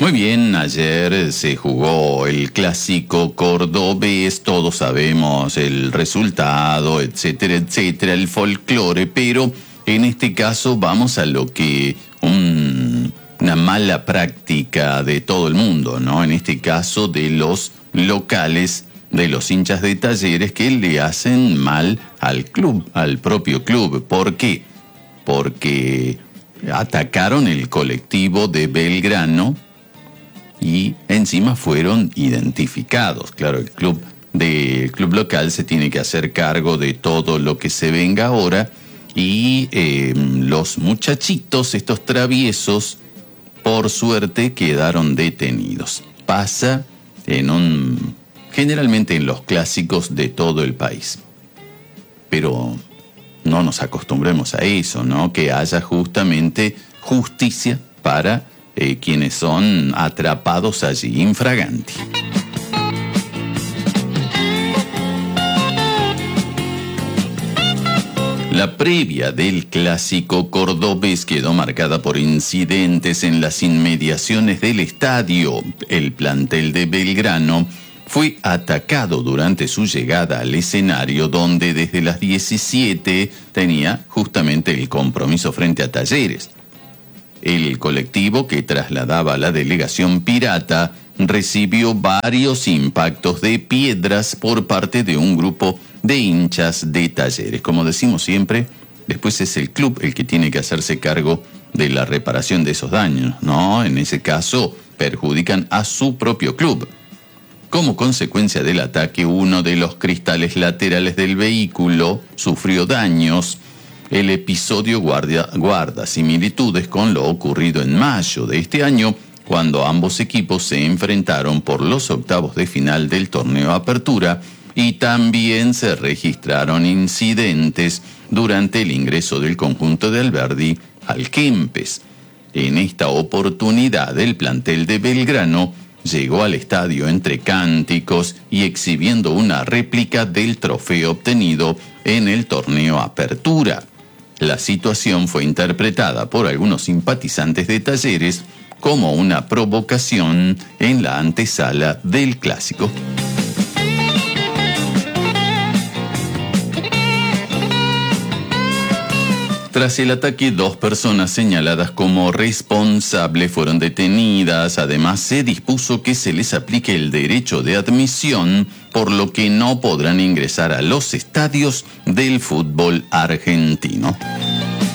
Muy bien, ayer se jugó el clásico cordobés, todos sabemos el resultado, etcétera, etcétera, el folclore, pero en este caso vamos a lo que una mala práctica de todo el mundo, ¿no? En este caso de los locales, de los hinchas de Talleres que le hacen mal al club, al propio club. ¿Por qué? Porque atacaron el colectivo de Belgrano y encima fueron identificados. Claro, el club local se tiene que hacer cargo de todo lo que se venga ahora y los muchachitos, estos traviesos, por suerte quedaron detenidos. Pasa generalmente en los clásicos de todo el país. Pero no nos acostumbremos a eso, ¿no? Que haya justamente justicia para quienes son atrapados allí infraganti. La previa del clásico cordobés quedó marcada por incidentes en las inmediaciones del estadio. El plantel de Belgrano fue atacado durante su llegada al escenario, donde desde las 17 tenía justamente el compromiso frente a Talleres. El colectivo que trasladaba a la delegación pirata recibió varios impactos de piedras por parte de un grupo de hinchas de Talleres. Como decimos siempre, después es el club el que tiene que hacerse cargo de la reparación de esos daños, ¿no? En ese caso, perjudican a su propio club. Como consecuencia del ataque, uno de los cristales laterales del vehículo sufrió daños. El episodio guarda similitudes con lo ocurrido en mayo de este año, cuando ambos equipos se enfrentaron por los octavos de final del torneo Apertura, y también se registraron incidentes durante el ingreso del conjunto de Alberdi al Kempes. En esta oportunidad, el plantel de Belgrano llegó al estadio entre cánticos y exhibiendo una réplica del trofeo obtenido en el torneo Apertura. La situación fue interpretada por algunos simpatizantes de Talleres como una provocación en la antesala del clásico. Tras el ataque, 2 personas señaladas como responsables fueron detenidas. Además, se dispuso que se les aplique el derecho de admisión, por lo que no podrán ingresar a los estadios del fútbol argentino.